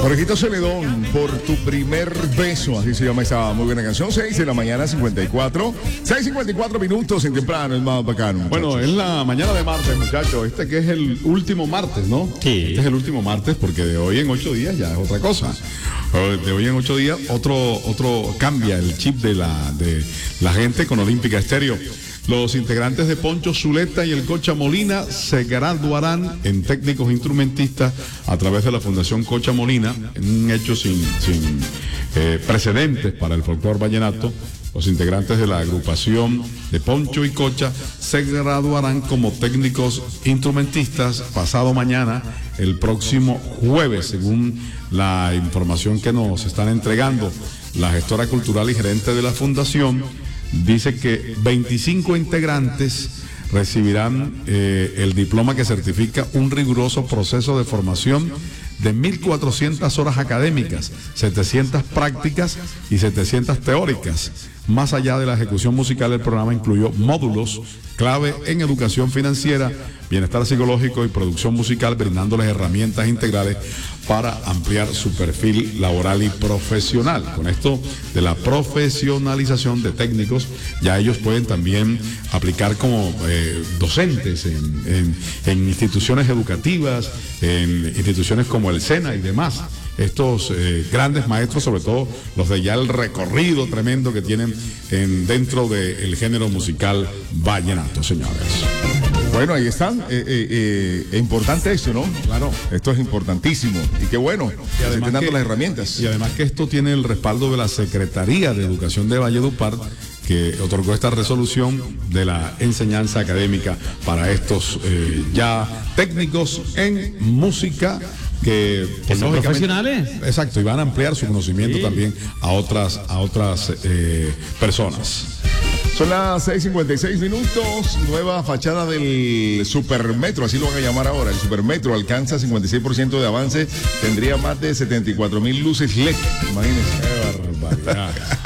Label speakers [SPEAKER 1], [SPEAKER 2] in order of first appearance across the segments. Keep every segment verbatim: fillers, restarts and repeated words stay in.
[SPEAKER 1] Jorgito Celedón, por tu primer beso, así se llama esa muy buena canción. Seis de la mañana, cincuenta y cuatro, seis cincuenta y cuatro minutos en temprano, es más bacano. Muchachos.
[SPEAKER 2] Bueno, es la mañana de martes, muchachos. Este que es el último martes, ¿no?
[SPEAKER 3] Sí.
[SPEAKER 2] Este es el último martes porque de hoy en ocho días ya es otra cosa. De hoy en ocho días otro, otro cambia el chip de la, de la gente con Olímpica Estéreo. Los integrantes de Poncho Zuleta y el Cocha Molina se graduarán en técnicos instrumentistas a través de la Fundación Cocha Molina, en un hecho sin, sin eh, precedentes para el folclore vallenato. Los integrantes de la agrupación de Poncho y Cocha se graduarán como técnicos instrumentistas pasado mañana, el próximo jueves, según la información que nos están entregando la gestora cultural y gerente de la fundación. Dice que veinticinco integrantes recibirán eh, el diploma que certifica un riguroso proceso de formación de mil cuatrocientas horas académicas, setecientas prácticas y setecientas teóricas. Más allá de la ejecución musical, el programa incluyó módulos clave en educación financiera, bienestar psicológico y producción musical, brindándoles herramientas integrales para ampliar su perfil laboral y profesional. Con esto de la profesionalización de técnicos, ya ellos pueden también aplicar como eh, docentes en, en, en instituciones educativas, en instituciones como el SENA y demás. Estos eh, grandes maestros, sobre todo los de ya el recorrido tremendo que tienen en, dentro del género musical vallenato, señores.
[SPEAKER 1] Bueno, ahí están. Eh, eh, eh, importante esto, ¿no?
[SPEAKER 2] Claro.
[SPEAKER 1] Esto es importantísimo. Y qué bueno,
[SPEAKER 2] y además
[SPEAKER 1] estén dando
[SPEAKER 2] que,
[SPEAKER 1] las herramientas.
[SPEAKER 2] Y además que esto tiene el respaldo de la Secretaría de Educación de Valledupar, que otorgó esta resolución de la enseñanza académica para estos eh, ya técnicos en música. Que,
[SPEAKER 3] que son profesionales.
[SPEAKER 2] Exacto, y van a ampliar su conocimiento sí. también a otras, a otras eh, personas.
[SPEAKER 1] Son las seis cincuenta y seis minutos, nueva fachada del Supermetro, así lo van a llamar ahora. El Supermetro alcanza cincuenta y seis por ciento de avance, tendría más de setenta y cuatro mil luces L E D, imagínense.
[SPEAKER 2] Qué barbaridad.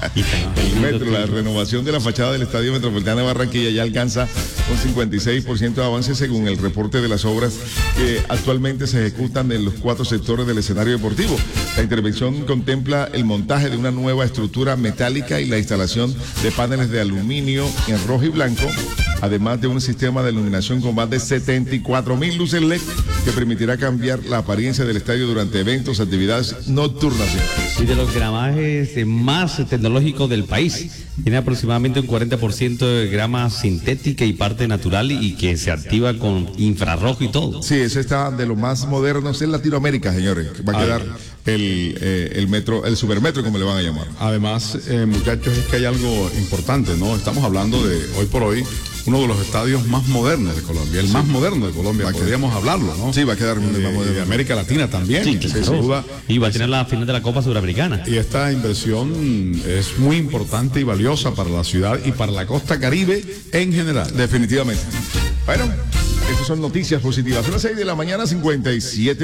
[SPEAKER 1] El metro, la renovación de la fachada del Estadio Metropolitano de Barranquilla ya alcanza un cincuenta y seis por ciento de avance según el reporte de las obras que actualmente se ejecutan en los cuatro sectores del escenario deportivo. La intervención contempla el montaje de una nueva estructura metálica y la instalación de paneles de aluminio en rojo y blanco, además de un sistema de iluminación con más de setenta y cuatro mil luces L E D que permitirá cambiar la apariencia del estadio durante eventos, actividades nocturnas.
[SPEAKER 3] Y de los gramajes más tecnológicos del país. Tiene aproximadamente un cuarenta por ciento de grama sintética y parte natural y que se activa con infrarrojo y todo.
[SPEAKER 1] Sí, ese está de los más modernos en Latinoamérica, señores. Va a quedar el, eh, el metro, el supermetro, como le van a llamar.
[SPEAKER 2] Además, eh, muchachos, es que hay algo importante, ¿no? Estamos hablando de, hoy por hoy, uno de los estadios más modernos de Colombia, el sí. más moderno de Colombia, podríamos hablarlo, ¿no?
[SPEAKER 1] Sí, va a quedar
[SPEAKER 2] eh,
[SPEAKER 1] más moderno.
[SPEAKER 2] De América Latina también,
[SPEAKER 3] sí,
[SPEAKER 2] sin
[SPEAKER 3] claro.
[SPEAKER 2] duda.
[SPEAKER 3] Y va a tener la final de la Copa Sudamericana.
[SPEAKER 2] Y esta inversión es muy importante y valiosa para la ciudad y para la costa Caribe en general.
[SPEAKER 1] Definitivamente. Bueno, estas son noticias positivas. Son las seis de la mañana, cincuenta y siete